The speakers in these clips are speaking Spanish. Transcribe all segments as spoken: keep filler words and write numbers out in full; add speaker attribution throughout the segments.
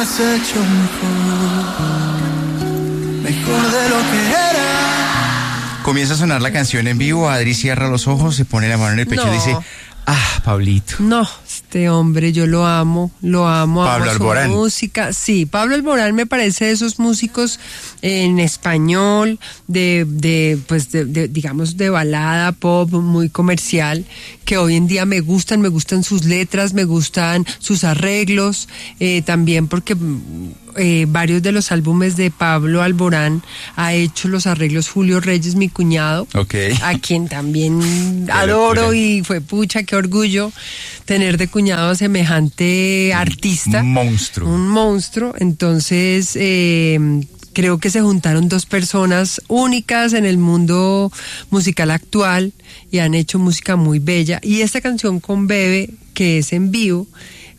Speaker 1: has hecho mejor, mejor de lo que era.
Speaker 2: Comienza a sonar la canción en vivo, Adri cierra los ojos, se pone la mano en el pecho
Speaker 3: No.
Speaker 2: y dice, ah, Pablito.
Speaker 3: No, este hombre, yo lo amo, lo amo,
Speaker 2: Pablo
Speaker 3: amo su
Speaker 2: Alborán.
Speaker 3: música. Sí, Pablo Alborán me parece de esos músicos en español, de, de pues, de, de, digamos, de balada, pop, muy comercial, que hoy en día me gustan, me gustan sus letras, me gustan sus arreglos, eh, también porque eh, varios de los álbumes de Pablo Alborán ha hecho los arreglos Julio Reyes, mi cuñado,
Speaker 2: Ok.
Speaker 3: a quien también
Speaker 2: Qué
Speaker 3: adoro
Speaker 2: locura.
Speaker 3: y fue pucha, qué orgullo tener de cuñado a semejante artista.
Speaker 2: Un monstruo.
Speaker 3: Un monstruo. Entonces, eh, creo que se juntaron dos personas únicas en el mundo musical actual y han hecho música muy bella. Y esta canción con Bebe, que es en vivo,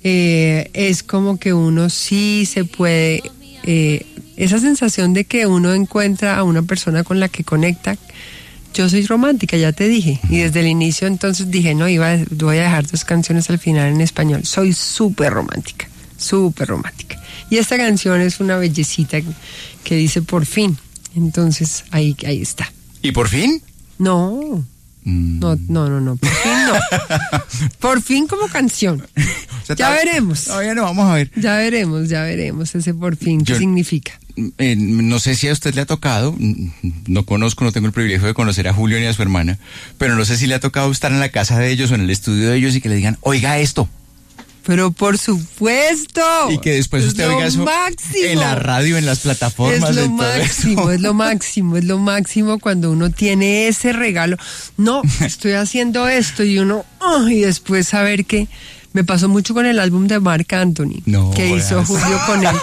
Speaker 3: eh, es como que uno sí se puede... Eh, esa sensación de que uno encuentra a una persona con la que conecta. Yo soy romántica, ya te dije, y desde el inicio entonces dije, no, iba, a- voy a dejar dos canciones al final en español. Soy súper romántica, súper romántica. Y esta canción es una bellecita que dice por fin. Entonces, ahí, ahí está.
Speaker 2: ¿Y por fin?
Speaker 3: No,
Speaker 2: Mm.
Speaker 3: no, no, no, no, por fin no. Por fin como canción.
Speaker 2: O sea,
Speaker 3: Ya
Speaker 2: tal-
Speaker 3: veremos.
Speaker 2: Todavía no, vamos a ver.
Speaker 3: Ya veremos, ya veremos ese por fin, ¿qué
Speaker 2: Yo-
Speaker 3: significa?
Speaker 2: Eh, no sé si a usted le ha tocado, mm, no conozco, no tengo el privilegio de conocer a Julio ni a su hermana, pero no sé si le ha tocado estar en la casa de ellos o en el estudio de ellos y que le digan, oiga esto,
Speaker 3: Pero por supuesto.
Speaker 2: y que después
Speaker 3: es
Speaker 2: usted
Speaker 3: lo
Speaker 2: oiga eso
Speaker 3: máximo.
Speaker 2: en la radio, en las plataformas,
Speaker 3: Es lo
Speaker 2: en todo
Speaker 3: máximo,
Speaker 2: eso.
Speaker 3: es lo máximo, es lo máximo cuando uno tiene ese regalo. No, estoy haciendo esto y uno, oh, y después saber que me pasó mucho con el álbum de Marc Anthony,
Speaker 2: No
Speaker 3: que hizo
Speaker 2: jodas.
Speaker 3: Julio con él.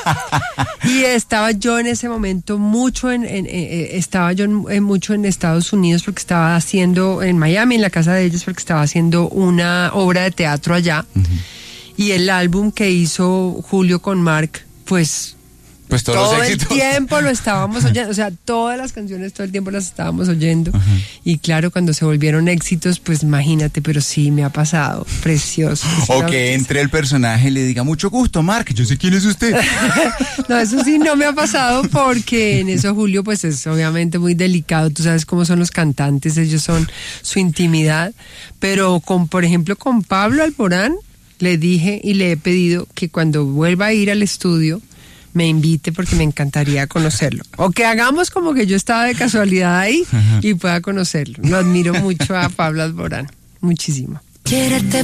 Speaker 3: Y estaba yo en ese momento mucho en, en- eh, estaba yo en- en mucho en Estados Unidos porque estaba haciendo, en Miami, en la casa de ellos, porque estaba haciendo una obra de teatro allá. Y el álbum que hizo Julio con Marc, pues
Speaker 2: Pues todos
Speaker 3: todo
Speaker 2: los
Speaker 3: el
Speaker 2: éxitos.
Speaker 3: tiempo lo estábamos oyendo, o sea, todas las canciones todo el tiempo las estábamos oyendo. Y claro, cuando se volvieron éxitos, pues imagínate, pero sí me ha pasado, precioso.
Speaker 2: O que entre el personaje y le diga, mucho gusto, Marc, yo sé quién es usted.
Speaker 3: No, eso sí no me ha pasado porque en eso Julio pues es obviamente muy delicado, tú sabes cómo son los cantantes, ellos son su intimidad, pero con, por ejemplo, con Pablo Alborán le dije y le he pedido que cuando vuelva a ir al estudio me invite porque me encantaría conocerlo. O que hagamos como que yo estaba de casualidad ahí y pueda conocerlo. Lo admiro mucho a Pablo Alborán, muchísimo.
Speaker 4: Quiererte